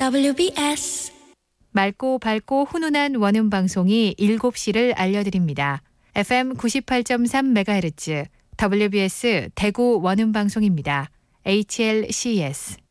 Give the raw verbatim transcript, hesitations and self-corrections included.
더블유비에스 맑고 밝고 훈훈한 원음 방송이 일곱 시를 알려드립니다. 에프엠 구십팔 점 삼 메가헤르츠 더블유비에스 대구 원음 방송입니다. 에이치엘씨에스